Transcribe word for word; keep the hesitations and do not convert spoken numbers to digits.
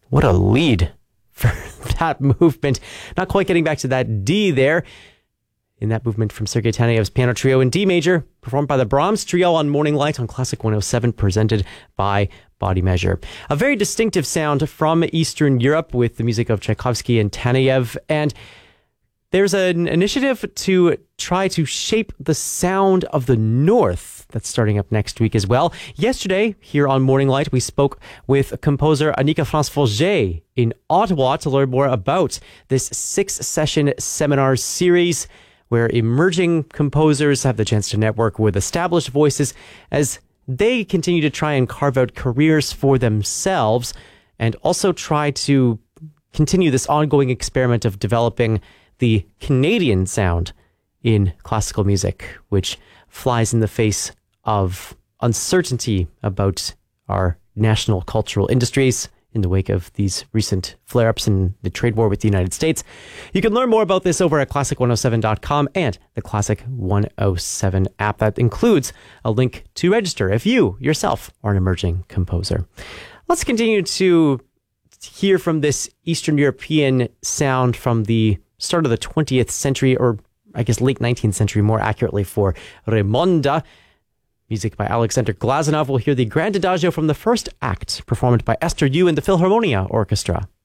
What a lead for that movement. Not quite getting back to that D there. In that movement from Sergei Taneyev's Piano Trio in D major, performed by the Brahms Trio on Morning Light on Classic one oh seven, presented by Body Measure. A very distinctive sound from Eastern Europe with the music of Tchaikovsky and Taneyev. And there's an initiative to try to shape the sound of the North that's starting up next week as well. Yesterday, here on Morning Light, we spoke with composer Annika France-Forget in Ottawa to learn more about this six-session seminar series where emerging composers have the chance to network with established voices as they continue to try and carve out careers for themselves, and also try to continue this ongoing experiment of developing the Canadian sound in classical music, which flies in the face of uncertainty about our national cultural industries in the wake of these recent flare-ups in the trade war with the United States. You can learn more about this over at classic one oh seven dot com and the Classic one oh seven app. That includes a link to register if you yourself are an emerging composer. Let's continue to hear from this Eastern European sound from the start of the twentieth century, or I guess late nineteenth century more accurately, for Raymonda. Music by Alexander Glazunov. We'll hear the Grand Adagio from the first act, performed by Esther Yu and the Philharmonia Orchestra.